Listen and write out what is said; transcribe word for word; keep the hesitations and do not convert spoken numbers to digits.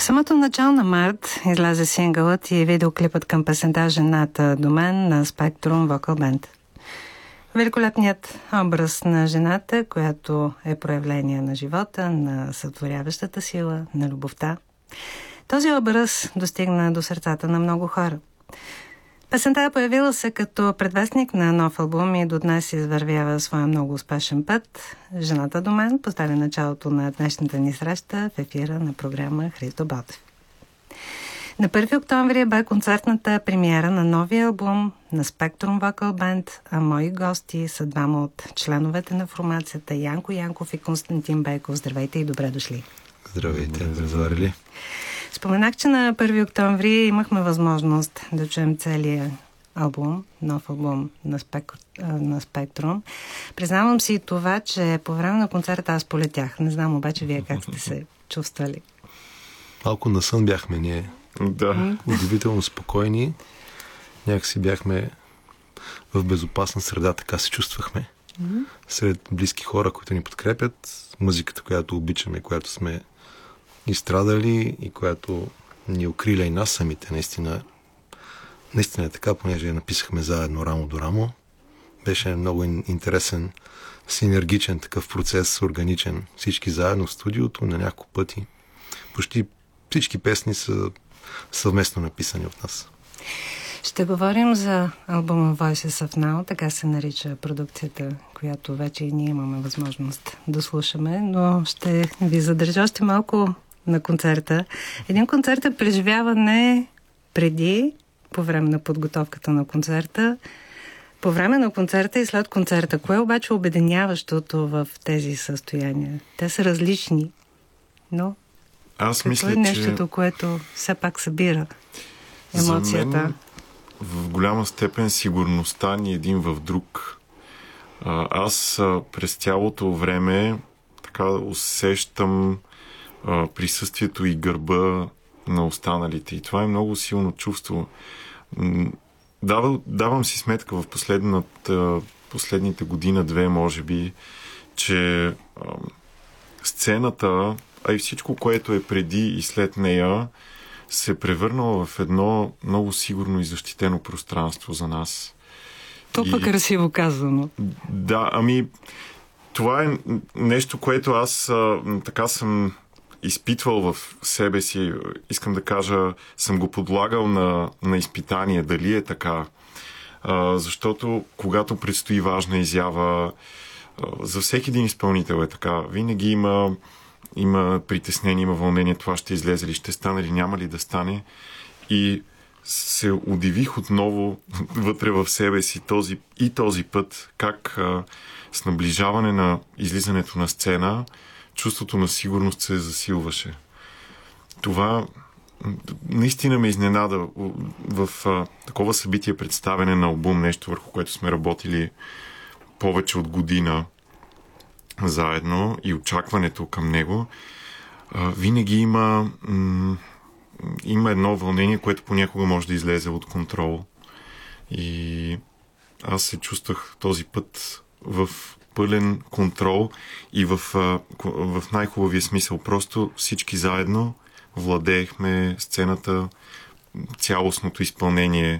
В самото начало на март излезе сингълът и видеоклипът към песента "Жената до мен" на Spectrum Vocal Band. Великолепният образ на жената, която е проявление на живота, на сътворяващата сила, на любовта. Този образ достигна до сърцата на много хора. Песента е появила се като предвестник на нов албум и до днес извървява своя много успешен път. "Жената до мен" поставя началото на днешната ни среща в ефира на програма Христо Ботев. На първи октомври бе концертната премиера на новия албум на Spectrum Vocal Band, а мои гости са двама от членовете на формацията Янко Янков и Константин Бейков. Здравейте и добре дошли. Здравейте, здравейте. Споменах, че на първи октомври имахме възможност да чуем целия албум, нов албум на, спек... на Spectrum. Признавам си и това, че по време на концерта аз полетях. Не знам обаче вие как сте се чувствали. Малко на сън бяхме ние. Да. Удивително спокойни. Някакси бяхме в безопасна среда, така се чувствахме. Mm-hmm. Сред близки хора, които ни подкрепят, музиката, която обичаме, която сме изстрадали и която ни укриля и нас самите. Наистина, наистина е така, понеже я написахме заедно рамо до рамо. Беше много интересен, синергичен такъв процес, органичен. Всички заедно в студиото на няколко пъти. Почти всички песни са съвместно написани от нас. Ще говорим за албума Voices of Now, така се нарича продукцията, която вече и ние имаме възможност да слушаме, но ще ви задържа още малко на концерта. Един концерт е преживяване преди, по време на подготовката на концерта, по време на концерта и след концерта. Кое е обаче обединяващото в тези състояния? Те са различни, но Аз какво мисля, е нещото, че... което все пак събира емоцията? За мен, в голяма степен сигурността ни един в друг. Аз през цялото време така усещам а, присъствието и гърба на останалите. И това е много силно чувство. Давам, давам си сметка в последната, последните година-две, може би, че а, сцената, а и всичко, което е преди и след нея, се е превърнало в едно много сигурно и защитено пространство за нас. Толкова и... красиво казано. Да, ами това е нещо, което аз а, така съм изпитвал в себе си. Искам да кажа, съм го подлагал на, на изпитание. Дали е така? А, защото когато предстои важна изява, а, за всеки един изпълнител е така. Винаги има Има притеснение, има вълнение, това ще излезе ли, ще стане ли, няма ли да стане. И се удивих отново вътре в себе си този, и този път, как а, с наближаване на излизането на сцена, чувството на сигурност се засилваше. Това наистина ме изненада в а, такова събитие, представяне на албум, нещо върху което сме работили повече от година заедно и очакването към него, а, винаги има м- има едно вълнение, което понякога може да излезе от контрол. И аз се чувствах този път в пълен контрол и в, а, в най-хубавия смисъл. Просто всички заедно владеехме сцената, цялостното изпълнение